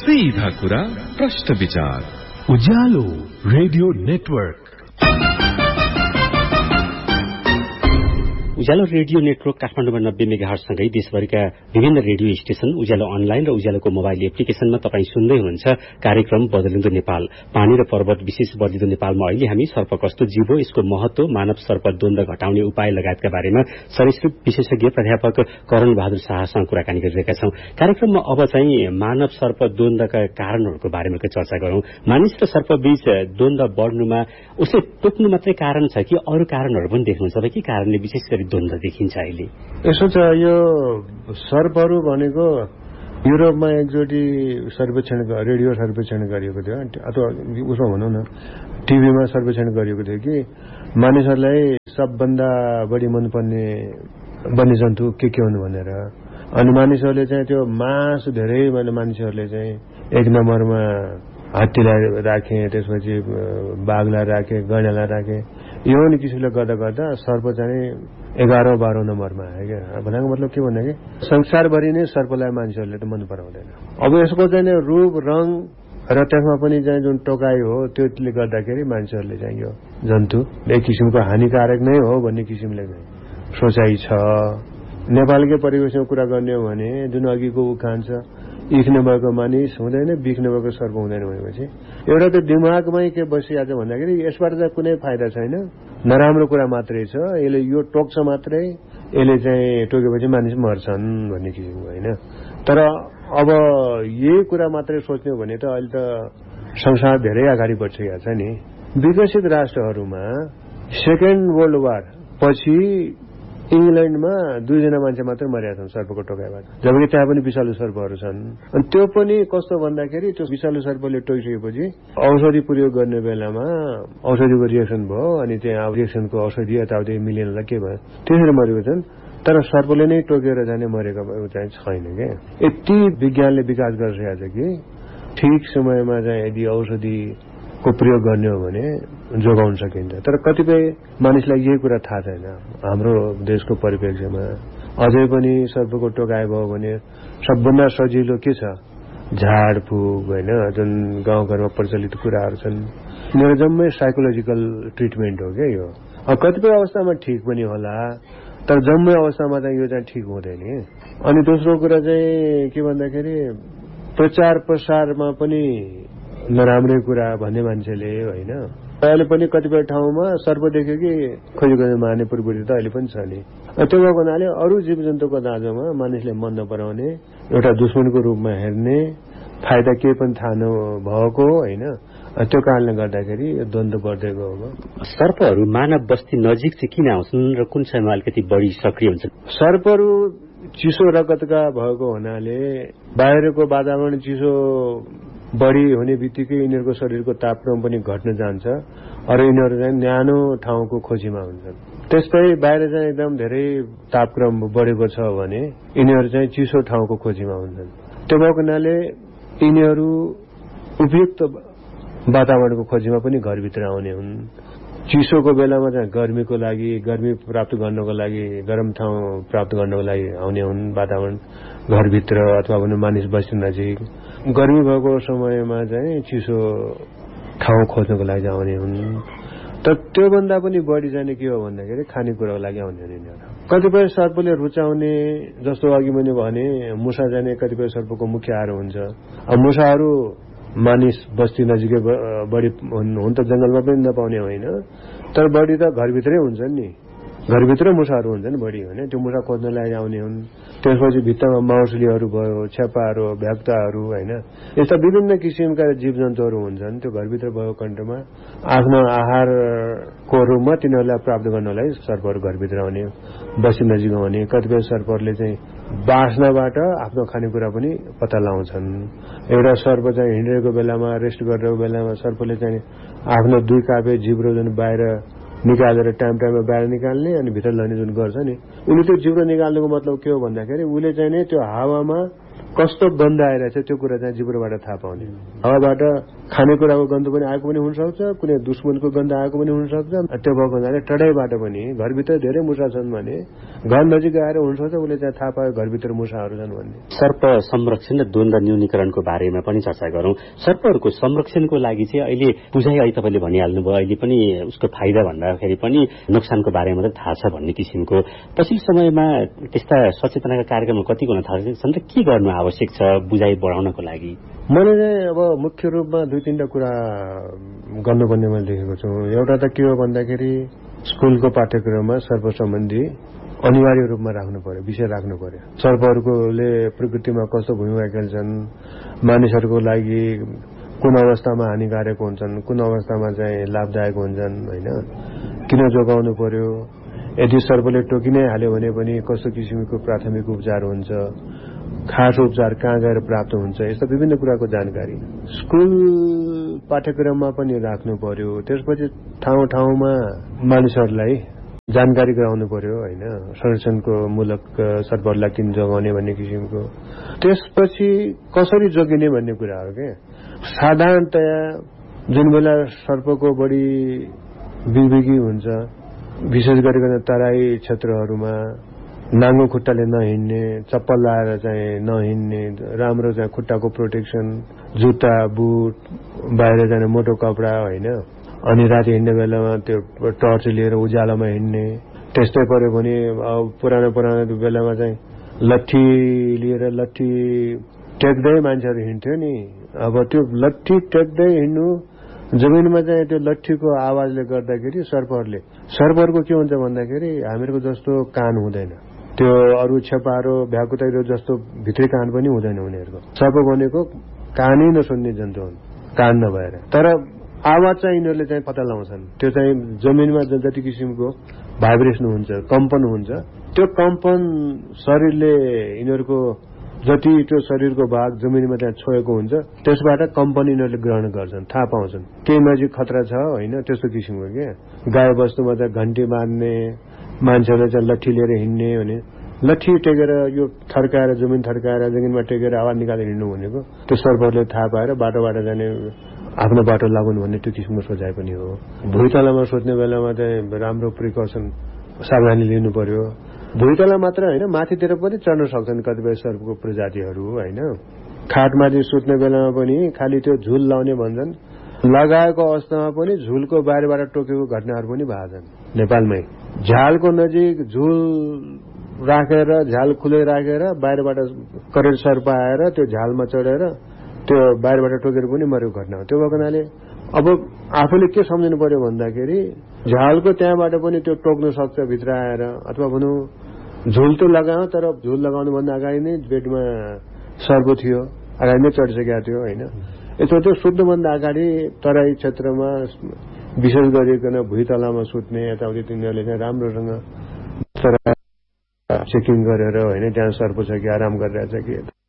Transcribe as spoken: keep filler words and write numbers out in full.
सीधा कुरा प्रश्न विचार उज्यालो रेडियो नेटवर्क। उज्यालो रेडियो नेटवर्क काठमाडौँमा नब्बे मेगाहर्जसँगै देशभरिका विभिन्न रेडियो स्टेशन, उज्यालो अनलाइन र उज्यालोको मोबाइल एप्लिकेशनमा तपाईँ सुन्दै हुनुहुन्छ कार्यक्रम बदलिँदो नेपाल। पानी र पर्वत विशेष बदलिँदो नेपालमा अहिले हामी सर्प कस्तो जीव हो, यसको महत्व, मानव सर्प द्वन्द्व घटाउने उपाय लगायतका बारेमा सरीसृप विशेषज्ञ प्राध्यापक करण बहादुर शाहसँग कुराकानी गरिरहेका छौं। कार्यक्रममा अब चाहिँ मानव सर्प द्वन्द्वका कारणहरूको बारेमा चर्चा गरौं। मानिस र सर्प बीच द्वन्द्व बढ्नुमा उसले टोक्नु मात्रै कारण छ कि अरू कारणहरू पनि देख्नुहुन्छ र के कारणले विशेष गरी द्वन्द्व देखिन्छ अहिले? यसो छ, यो सर्पहरू भनेको युरोपमा एकचोटि सर्वेक्षण रेडियो सर्वेक्षण गरिएको थियो, अथवा उसमा भनौँ न टिभीमा सर्वेक्षण गरिएको थियो कि मानिसहरूलाई सबभन्दा बढी मनपर्ने वन्यजन्तु के के हुन् भनेर। अनि मानिसहरूले चाहिँ त्यो मासु धेरै मानिसहरूले चाहिँ एक नम्बरमा हात्तीलाई राखे, त्यसपछि बाघलाई राखे, गैँडालाई राखे। यो नि किसिमले गर्दा गर्दा सर्प चाहिँ एघारौं बाह्रौं नम्बरमा आयो क्या। भनेको मतलब के भन्दा कि संसारभरि नै सर्पलाई मानिसहरूले त मन पराउँदैन। अब यसको चाहिँ रूप रङ र त्यसमा पनि चाहिँ जुन टोकाइ हो त्यसले गर्दाखेरि मानिसहरूले चाहिँ यो जन्तु एक किसिमको हानिकारक नै हो भन्ने किसिमले सोचाइ छ। नेपालकै परिवेशमा कुरा गर्ने हो भने जुन अघिको उखान छ, इख नभएको मानिस हुँदैन, बिख नभएको सर्प हुँदैन भनेपछि एउटा त दिमागमै के बसिरहेको छ भन्दाखेरि यसबाट चाहिँ कुनै फाइदा छैन, नराम्रो कुरा मात्रै छ। यसले यो टोक्छ मात्रै, यसले चाहिँ टोकेपछि मानिस मर्छन् भन्ने किसिमको होइन। तर अब यही कुरा मात्रै सोच्ने हो भने त अहिले त संसार धेरै अगाडि बढिसकेको छ नि। विकसित राष्ट्रहरूमा सेकेन्ड वर्ल्ड वार पछि इंग्ल्याण्डमा दुईजना मान्छे मात्रै मरेका छन् सर्पको टोकाइबाट, जबकि त्यहाँ पनि विषालु सर्पहरू छन्। अनि त्यो पनि कस्तो भन्दाखेरि त्यो विषालु सर्पले टोकिसकेपछि औषधि प्रयोग गर्ने बेलामा औषधिको रिएक्सन भयो, अनि त्यहाँ रिएक्सनको औषधि यताउति मिलेनलाई के भयो, त्यसरी मरेको छन्। तर सर्पले नै टोकेर जाने मरेको चाहिँ छैन क्या। यति विज्ञानले विकास गरिरहेको छ कि ठिक समयमा चाहिँ यदि औषधि को प्रयोग गर्ने हो भने जोगाउन सकिन्छ। तर कतिपय मानिसलाई यही कुरा थाहा छैन। हाम्रो देशको परिप्रेक्ष्यमा अझै पनि सर्पको टोकाइ भयो भने सबभन्दा सजिलो के छ, झाडफुक होइन, जुन गाउँघरमा प्रचलित कुराहरू छन्, यिनीहरू जम्मै साइकोलोजिकल ट्रिटमेन्ट हो क्या यो। अब कतिपय अवस्थामा ठिक पनि होला, तर जम्मै अवस्थामा चाहिँ यो चाहिँ ठिक हुँदैन। अनि दोस्रो कुरा चाहिँ के भन्दाखेरि प्रचार प्रसारमा पनि नराम्रै कुरा भन्ने मान्छेले होइन। अहिले पनि कतिपय ठाउँमा सर्प देख्यो कि खोजी खोजी मार्ने प्रवृत्ति त अहिले पनि छ नि। त्यो भएको हुनाले अरू जीव जन्तुको दाँजोमा मानिसले मन नपराउने, एउटा दुश्मनको रूपमा हेर्ने, फाइदा केही पनि थाहा नभएको होइन, त्यो कारणले गर्दाखेरि द्वन्द्व बढ्दै गएको। सर्पहरू मानव बस्ती नजिक चाहिँ किन आउँछन् र कुन समयमा अलिकति बढी सक्रिय हुन्छन्? सर्पहरू चिसो रगतका भएको हुनाले बाहिरको वातावरण चिसो बढी हुने बित्तिकै यिनीहरूको शरीरको तापक्रम पनि घट्न जान्छ र यिनीहरू चाहिँ न्यानो ठाउँको खोजीमा हुन्छन्। त्यस्तै बाहिर चाहिँ एकदम धेरै तापक्रम बढेको छ भने यिनीहरू चाहिँ चिसो ठाउँको खोजीमा हुन्छन्। त्यो भएको हुनाले यिनीहरू उपयुक्त वातावरणको खोजीमा पनि घरभित्र आउने हुन्। चिसोको बेलामा चाहिँ गर्मीको लागि, गर्मी प्राप्त गर्नको लागि, गरम ठाउँ प्राप्त गर्नको लागि आउने हुन् वातावरण घरभित्र अथवा भने मानिस बस्ने नजिक। गर्मी भएको समयमा चाहिँ चिसो ठाउँ खोज्नको लागि आउने हुन्। तर त्योभन्दा पनि बढी जाने के हो भन्दाखेरि खानेकुराको लागि आउने हुन् यिनीहरू। कतिपय सर्पले रुचाउने, जस्तो अघि मैले भने मुसा जाने कतिपय सर्पको मुख्य आहार हुन्छ। अब मुसाहरू मानिस बस्ती नजिकै बढी हुन त जंगलमा पनि नपाउने होइन, तर बढी त घरभित्रै हुन्छन् नि। घरभित्र मुसाहरू हुन्छन् बढी होइन, त्यो मुसा खोज्न लागि आउने हुन्। त्यसपछि भित्तामा माउसलीहरू भयो, छेपाहरू, भ्याक्ताहरू होइन, यस्ता विभिन्न किसिमका जीव जन्तुहरू हुन्छन्। त्यो घरभित्र भएको कन्टमा आफ्नो आहारको रूपमा तिनीहरूलाई प्राप्त गर्नलाई सर्पहरू घरभित्र आउने, बस्ती नजिक आउने। कतिपय सर्पहरूले चाहिँ बास्नाबाट आफ्नो खानेकुरा पनि पत्ता लगाउँछन्। एउटा सर्प चाहिँ हिँडेको बेलामा, रेस्ट गरेको बेलामा सर्पले चाहिँ आफ्नो दुई कापे जिब्रो जुन बाहिर निकालेर टाइम टाइममा बाहिर निकाल्ने अनि भित्र लग्ने जुन गर्छ नि, उसले त्यो जिब्रो निकाल्नुको मतलब के हो भन्दाखेरि उसले चाहिँ नै त्यो हावामा कस्तो गन्ध आइरहेछ त्यो कुरा चाहिँ जिब्रोबाट थाहा पाउने। हावाबाट खानेकुराको गन्ध पनि आएको पनि हुनसक्छ, कुनै दुश्मनको गन्ध आएको पनि हुनसक्छ। त्यो भएको हुनाले टडाइबाट पनि घरभित्र धेरै मुसा छन् भने घर नजिक आएर हुनसक्छ उसले चाहिँ थाहा पायो घरभित्र मुसाहरू छन् भन्ने। सर्प संरक्षण र द्वन्द्व न्यूनीकरणको बारेमा पनि चर्चा गरौँ। सर्पहरूको संरक्षणको लागि चाहिँ अहिले बुझाइ अहिले तपाईँले भनिहाल्नुभयो, अहिले पनि उसको फाइदा भन्दाखेरि पनि नोक्सानको बारेमा त थाहा छ भन्ने किसिमको। पछिल्लो समयमा त्यस्ता सचेतनाका कार्यक्रमहरू कति गर्न थाल्छन् र के गर्नु आवश्यक छ बुझाइ बढाउनको लागि? मैले चाहिँ अब मुख्य रूपमा दुई तीनटा कुरा गर्नुपर्ने मैले देखेको छु। एउटा त के हो भन्दाखेरि स्कुलको पाठ्यक्रममा सर्प सम्बन्धी अनिवार्य रूपमा राख्नु पर्यो, विषय राख्नु पर्यो। सर्पहरूकोले प्रकृतिमा कस्तो भूमिका खेल्छन्, मानिसहरूको लागि कुन अवस्थामा हानिकारक हुन्छन्, कुन अवस्थामा चाहिँ लाभदायक हुन्छन्, होइन, किन जोगाउनु पर्यो, यदि सर्पले टोकि नै हाल्यो भने पनि कस्तो किसिमको प्राथमिक उपचार हुन्छ, खास उपचार कहाँ गएर प्राप्त हुन्छ, यस्ता विभिन्न कुराको जानकारी स्कुल पाठ्यक्रममा पनि राख्नु पर्यो। त्यसपछि ठाउँ ठाउँमा मानिसहरूलाई जानकारी गराउनु पर्यो, होइन, संरक्षणको मूलक सर्पहरूलाई किन जोगाउने भन्ने किसिमको। त्यसपछि कसरी जोगिने भन्ने कुरा हो क्या। साधारणतया जुन बेला सर्पको बढी बिबिगी हुन्छ, विशेष गरिकन तराई क्षेत्रहरूमा नाङ्गो खुट्टाले नहिँड्ने, चप्पल लाएर चाहिँ नहिँड्ने, राम्रो चाहिँ खुट्टाको प्रोटेक्सन, जुत्ता बुट, बाहिर जाने मोटो कपडा, होइन, अनि राति हिँड्ने बेलामा त्यो टर्च लिएर उज्यालोमा हिँड्ने। त्यस्तै पर्यो भने अब पुरानो पुरानो बेलामा चाहिँ लट्ठी लिएर लट्ठी टेक्दै मान्छेहरू हिँड्थ्यो नि। अब त्यो लट्ठी टेक्दै हिँड्नु, जमिनमा चाहिँ त्यो लट्ठीको आवाजले गर्दाखेरि सर्पहरूले सर्पहरूको के हुन्छ भन्दाखेरि हामीहरूको जस्तो कान हुँदैन, त्यो अरू छेपारो भ्याकुतैरो जस्तो भित्री कान पनि हुँदैन उनीहरूको। सर्प भनेको कानै नसुन्ने जन्तु हुन्, कान नभएर। तर आवाज चाहिँ यिनीहरूले चाहिँ पत्ता लगाउँछन्। त्यो चाहिँ जमिनमा जति किसिमको भाइब्रेसन हुन्छ, कम्पन हुन्छ, त्यो कम्पन शरीरले यिनीहरूको जति त्यो शरीरको भाग जमिनमा त्यहाँ छोएको हुन्छ त्यसबाट कम्पन यिनीहरूले ग्रहण गर्छन्, थाहा पाउँछन् केही नजिक खतरा छ, होइन, त्यस्तो किसिमको क्या। गाई बस्तुमा चाहिँ घन्टी मार्ने, मान्छेहरूले चाहिँ लट्ठी लिएर हिँड्ने भने लट्ठी टेकेर यो थर्काएर जमिन थर्काएर जमिनमा टेकेर आवाज निकालेर हिँड्नु भनेको त्यो सर्पहरूले थाहा पाएर बाटोबाट जाने, आफ्नो बाटो लागुनु भन्ने त्यो किसिमको सोचाइ पनि हो। भुइँतलामा सोध्ने बेलामा चाहिँ राम्रो प्रिकसन सावधानी लिनु पर्यो। भुइँतला मात्र होइन, माथितिर पनि चढ्न सक्छन् कतिपय सर्पको प्रजातिहरू, होइन। खाटमाथि सुत्ने बेलामा पनि खालि त्यो झुल लाउने भन्छन्, लगाएको अवस्थामा पनि झुलको बाहिरबाट टोकेको घटनाहरू पनि भएको छन् नेपालमै। झ्यालको नजिक झुल राखेर, झ्याल खुलै राखेर बाहिरबाट करेन्ट सर्प आएर त्यो झ्यालमा चढेर त्यो बाहिरबाट टोकेर पनि मरेको घटना हो। त्यो भएको हुनाले अब आफूले के सम्झिनु पर्यो भन्दाखेरि झ्यालको त्यहाँबाट पनि त्यो टोक्न सक्छ भित्र आएर, अथवा भनौँ झुल त लगायो तर झुल लगाउनुभन्दा अगाडि नै बेडमा सर्प थियो, अगाडि नै चढिसकेको थियो, होइन। यसो त्यो सुत्नुभन्दा अगाडि तराई क्षेत्रमा विशेष गरिकन भुइँतलामा सुत्ने यताउति तिनीहरूले चाहिँ राम्रोसँग चेकिङ गरेर, होइन, त्यहाँ सर्प छ कि आराम गरिरहेछ कि